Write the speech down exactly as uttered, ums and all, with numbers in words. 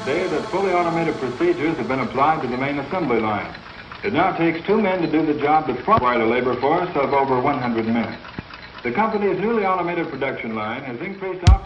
today that fully automated procedures have been applied to the main assembly line. It now takes two men to do the job that required a labor force of over one hundred men. The company's newly automated production line has increased output